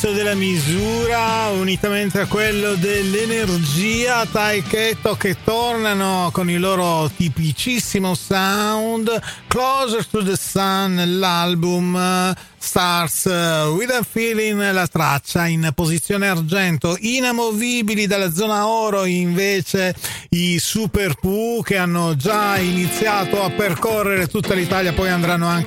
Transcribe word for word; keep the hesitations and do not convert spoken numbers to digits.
senso della misura unitamente a quello dell'energia, Taiketo che tornano con il loro tipicissimo sound. Closer to the Sun, l'album Stars with a Feeling, la traccia in posizione argento. Inamovibili dalla zona oro invece i Super Pooh, che hanno già iniziato a percorrere tutta l'Italia, poi andranno anche